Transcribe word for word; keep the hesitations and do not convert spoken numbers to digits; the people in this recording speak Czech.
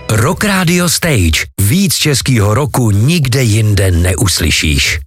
Rock Radio Stage. Víc českýho roku nikde jinde neuslyšíš.